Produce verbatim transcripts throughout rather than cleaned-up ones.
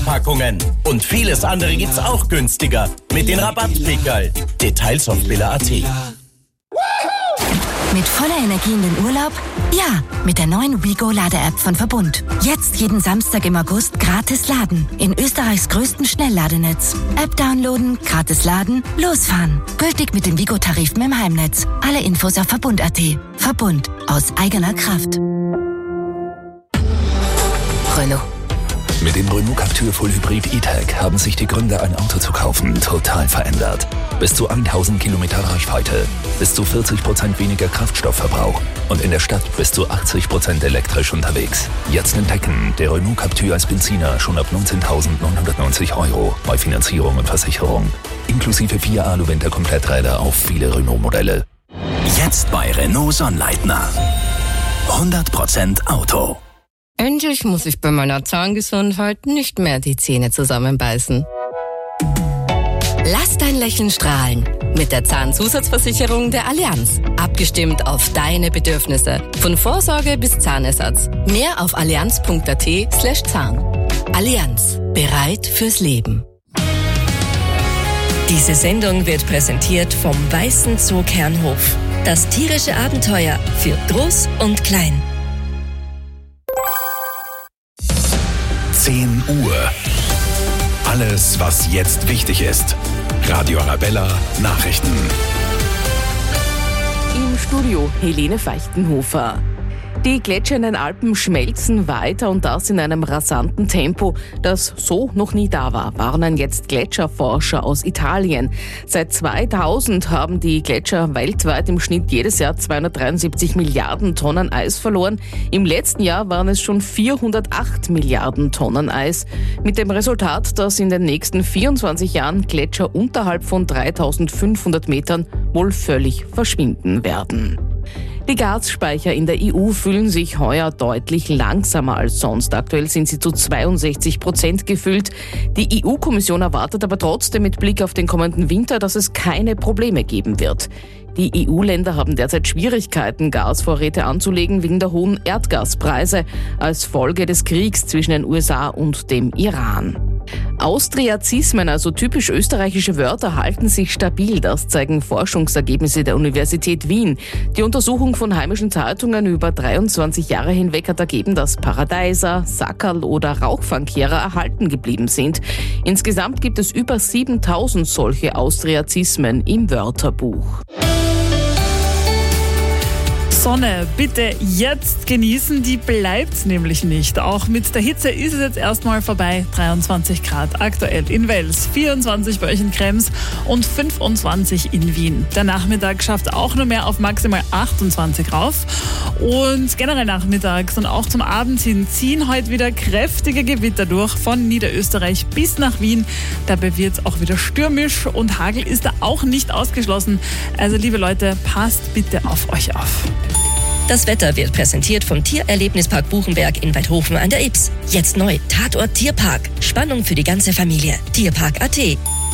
Packungen. Und vieles andere gibt's auch günstiger mit den Rabattpickerl. Details auf billa punkt at. Mit voller Energie in den Urlaub? Ja, mit der neuen WeGo-Lade-App von Verbund. Jetzt jeden Samstag im August gratis laden. In Österreichs größten Schnellladenetz. App downloaden, gratis laden, losfahren. Gültig mit den WeGo-Tarifen im Heimnetz. Alle Infos auf verbund punkt at. Verbund. Aus eigener Kraft. Renault. Mit dem Renault Captur Full Hybrid E-Tech haben sich die Gründe, ein Auto zu kaufen, total verändert. Bis zu tausend Kilometer Reichweite, bis zu vierzig Prozent weniger Kraftstoffverbrauch und in der Stadt bis zu achtzig Prozent elektrisch unterwegs. Jetzt entdecken, der Renault Captur als Benziner schon ab neunzehntausendneunhundertneunzig Euro bei Finanzierung und Versicherung. Inklusive vier Alu-Winter-Kompletträder auf viele Renault-Modelle. Jetzt bei Renault Sonnleitner. hundert Prozent Auto. Endlich muss ich bei meiner Zahngesundheit nicht mehr die Zähne zusammenbeißen. Lass dein Lächeln strahlen mit der Zahnzusatzversicherung der Allianz. Abgestimmt auf deine Bedürfnisse. Von Vorsorge bis Zahnersatz. Mehr auf allianz punkt at slash Zahn. Allianz. Bereit fürs Leben. Diese Sendung wird präsentiert vom Weißen Zoo Kernhof. Das tierische Abenteuer für Groß und Klein. zehn Uhr. Alles, was jetzt wichtig ist. Radio Arabella Nachrichten. Im Studio Helene Feichtenhofer. Die Gletscher in den Alpen schmelzen weiter und das in einem rasanten Tempo, das so noch nie da war, warnen jetzt Gletscherforscher aus Italien. Seit zweitausend haben die Gletscher weltweit im Schnitt jedes Jahr zweihundertdreiundsiebzig Milliarden Tonnen Eis verloren. Im letzten Jahr waren es schon vierhundertacht Milliarden Tonnen Eis. Mit dem Resultat, dass in den nächsten vierundzwanzig Jahren Gletscher unterhalb von dreitausendfünfhundert Metern wohl völlig verschwinden werden. Die Gasspeicher in der E U füllen sich heuer deutlich langsamer als sonst. Aktuell sind sie zu zweiundsechzig Prozent gefüllt. Die E U-Kommission erwartet aber trotzdem mit Blick auf den kommenden Winter, dass es keine Probleme geben wird. Die E U-Länder haben derzeit Schwierigkeiten, Gasvorräte anzulegen wegen der hohen Erdgaspreise als Folge des Kriegs zwischen den U S A und dem Iran. Austriazismen, also typisch österreichische Wörter, halten sich stabil. Das zeigen Forschungsergebnisse der Universität Wien. Die Untersuchung von heimischen Zeitungen über dreiundzwanzig Jahre hinweg hat ergeben, dass Paradeiser, Sackerl oder Rauchfangkehrer erhalten geblieben sind. Insgesamt gibt es über siebentausend solche Austriazismen im Wörterbuch. Sonne bitte jetzt genießen, die bleibt's nämlich nicht. Auch mit der Hitze ist es jetzt erstmal vorbei. dreiundzwanzig Grad aktuell in Wels, vierundzwanzig bei euch in Krems und fünfundzwanzig in Wien. Der Nachmittag schafft auch nur mehr auf maximal achtundzwanzig rauf. Und generell nachmittags und auch zum Abend hin ziehen heute wieder kräftige Gewitter durch von Niederösterreich bis nach Wien. Dabei wird's auch wieder stürmisch und Hagel ist da auch nicht ausgeschlossen. Also liebe Leute, passt bitte auf euch auf. Das Wetter wird präsentiert vom Tiererlebnispark Buchenberg in Weidhofen an der Ybbs. Jetzt neu, Tatort Tierpark. Spannung für die ganze Familie. Tierpark punkt at.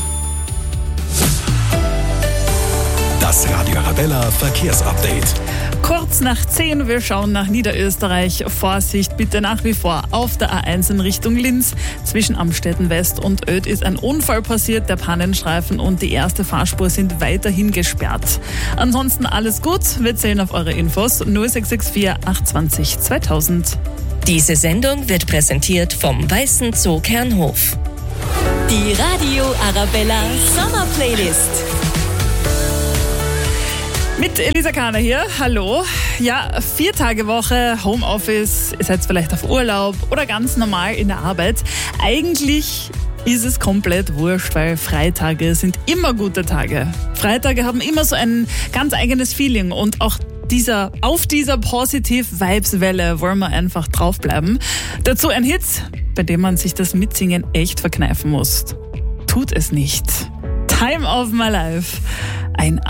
Das Radio Arabella Verkehrsupdate. Kurz nach zehn, wir schauen nach Niederösterreich. Vorsicht bitte nach wie vor auf der A eins in Richtung Linz. Zwischen Amstetten West und Oedt ist ein Unfall passiert. Der Pannenstreifen und die erste Fahrspur sind weiterhin gesperrt. Ansonsten alles gut. Wir zählen auf eure Infos null sechs sechs vier acht zwei null zweitausend. Diese Sendung wird präsentiert vom Weißen Zoo Kernhof. Die Radio Arabella Sommer Playlist. Mit Elisa Kahner hier, hallo. Ja, vier Tage Woche, Homeoffice, ihr seid vielleicht auf Urlaub oder ganz normal in der Arbeit. Eigentlich ist es komplett wurscht, weil Freitage sind immer gute Tage. Freitage haben immer so ein ganz eigenes Feeling und auch dieser, auf dieser Positive-Vibes-Welle wollen wir einfach draufbleiben. Dazu ein Hit, bei dem man sich das Mitsingen echt verkneifen muss. Tut es nicht. Time of my life. Ein